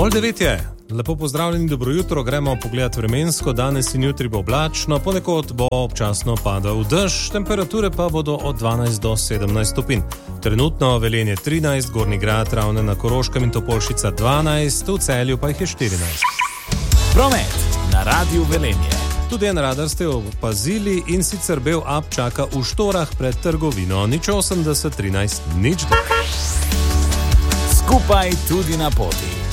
8:30 je. Lepo pozdravljeni, dobro jutro. Gremo pogledat vremensko. Danes in jutri bo oblačno, ponekod bo občasno padal dež, temperature pa bodo od 12 do 17 stopinj. Trenutno Velenje 13, Gornji Grad, Ravne na Koroškem in Topolšica 12, v Celju pa jih je 14. Promet na Radiu Velenje. Tudi en radar ste opazili, in sicer bel up čaka v Štorah pred trgovino. 080 13 02. Skupaj tudi na poti.